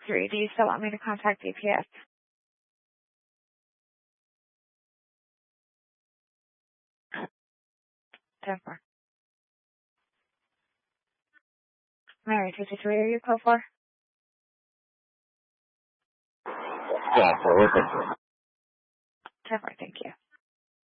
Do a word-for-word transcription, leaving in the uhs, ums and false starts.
three. Do you still want me to contact B P S? ten four. Mary, fifty-three, are you code for? Yeah, so we're good. ten four, thank you.